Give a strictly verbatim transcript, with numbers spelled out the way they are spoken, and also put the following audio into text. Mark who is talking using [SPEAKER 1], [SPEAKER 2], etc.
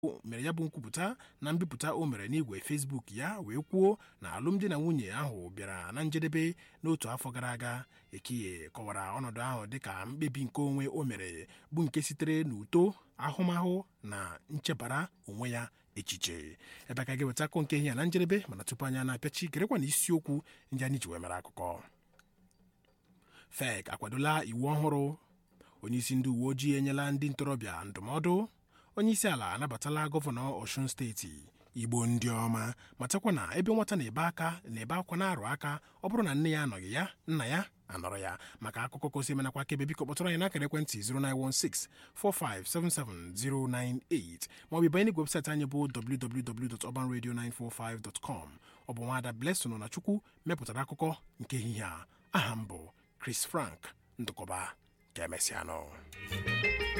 [SPEAKER 1] mere ya bụ nkwupụta na mbipụta o mere n'igwe Facebook ya wee kwuo na alụmdi na nwunye ahụ bịara na njedebe n'otu afọ gara aga. Ekiye kọwara ọnọdụ ahụ dịka mkpebi nke onwe o mere bụ nke sitere n'uto ahụmahụ na nchebara onwe ya echiche. Ebe ka ga-eweta akụ nke ihe na njedebe, mana tupu anya na-apịachi gerekwa na isiokwu ndị anyị ji wee mere akụkọ. F E C akwadola iwu ọhụrụ. Onyeisi ndị uwe ojii enyela ndị ntorobịa ndụmọdụ. Onyeisi ala anabatala gọvanọ Osun steeti. Igbo ndị ọma matakwa na ebe nwata na-ebe aka na-ebe akwa na-arụ aka ọ bụrụ na nne ya anọghị ya, nna ya anọrọ ya. Maka akụkọ kosi menakwa kebe, biko kpọtụrụ anyị n'akara ekwentị zero nine one six four five seven seven zero nine eight maọbụ banye n'igwe webụsaịtị anyị bụ w w w dot urban radio nine four five dot com. Ọ bụ Nwaada Blessing na Chukwu mepụtara akụkọ nke ehihie a. Aha m bụ Chris Frank Ndụkọba. Ka emesịanụ.